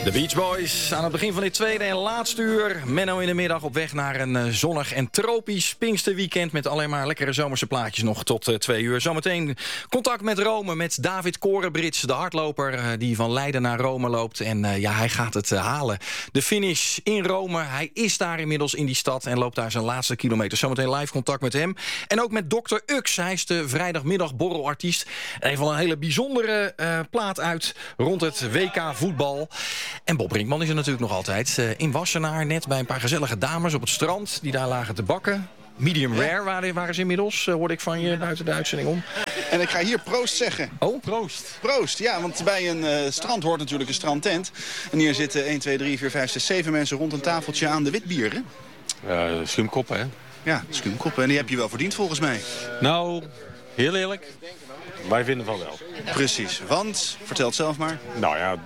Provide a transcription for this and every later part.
De Beach Boys aan het begin van dit tweede en laatste uur. Menno in de middag op weg naar een zonnig en tropisch Pinksterweekend... met alleen maar lekkere zomerse plaatjes nog tot 2 uur. Zometeen contact met Rome, met David Korenbrits, de hardloper... die van Leiden naar Rome loopt. En hij gaat het halen. De finish in Rome. Hij is daar inmiddels in die stad en loopt daar zijn laatste kilometer. Zometeen live contact met hem. En ook met Dr. Ux. Hij is de vrijdagmiddagborrelartiest. Hij heeft wel een hele bijzondere plaat uit rond het WK voetbal... En Bob Brinkman is er natuurlijk nog altijd. In Wassenaar, net bij een paar gezellige dames op het strand... die daar lagen te bakken. Medium rare waren ze inmiddels, hoorde ik van je buiten de uitzending om. En ik ga hier proost zeggen. Oh, proost. Proost, ja, want bij een strand hoort natuurlijk een strandtent. En hier zitten 1, 2, 3, 4, 5, 6, 7 mensen rond een tafeltje aan de witbieren. Schuimkoppen, hè? Ja, schuimkoppen. En die heb je wel verdiend volgens mij. Nou, heel eerlijk... Wij vinden van wel. Precies, want, vertel het zelf maar. Nou ja,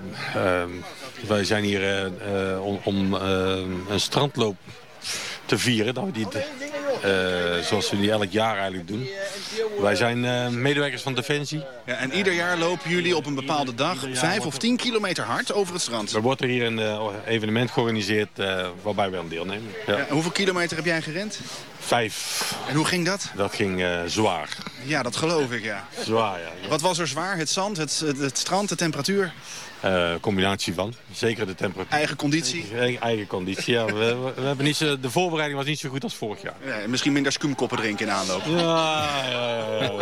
wij zijn hier om een strandloop te vieren. Dat we die, zoals we die elk jaar eigenlijk doen. Wij zijn medewerkers van Defensie. Ja, en ieder jaar lopen jullie op een bepaalde dag 5 of 10 kilometer hard over het strand. Er wordt er hier een evenement georganiseerd waarbij we aan deelnemen. Ja. Ja, en hoeveel kilometer heb jij gerend? 5. En hoe ging dat? Dat ging zwaar. Ja, dat geloof ik, ja. Zwaar, ja. Wat was er zwaar? Het zand, het strand, de temperatuur? Combinatie van. Zeker de temperatuur. Eigen conditie? Eigen conditie, ja. We hebben niet zo, de voorbereiding was niet zo goed als vorig jaar. Ja, misschien minder skumkoppen drinken in aanloop. Ja.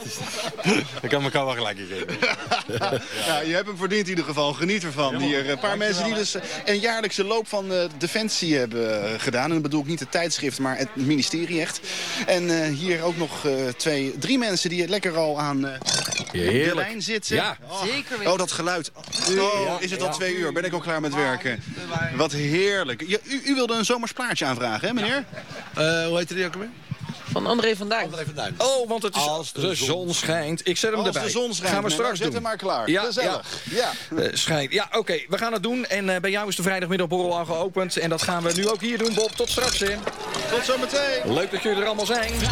Dat kan elkaar wel gelijk geven. Ja, je hebt hem verdiend in ieder geval. Geniet ervan. Hier een paar mensen die dus een jaarlijkse loop van Defensie hebben gedaan. En dat bedoel ik niet het tijdschrift, maar het ministerie echt. En hier ook nog 2, 3 mensen die lekker al aan de lijn zitten. Ja. Zeker weten. Oh, dat geluid. Oh, is het al 2 uur? Ben ik al klaar met werken? Wat heerlijk. Ja, u wilde een zomers plaatje aanvragen, hè meneer? Hoe heet die ook alweer? Van André van Duin. Oh, want het is Als de zon schijnt. Ik zet hem Als erbij. de zon schijnt. Gaan we straks Zet doen. hem maar klaar. Ja, Gezellig. Ja. Schijnt. Ja, oké. We gaan het doen. En bij jou is de vrijdagmiddagborrel al geopend. En dat gaan we nu ook hier doen, Bob. Tot straks, hè. Tot zometeen. Leuk dat jullie er allemaal zijn.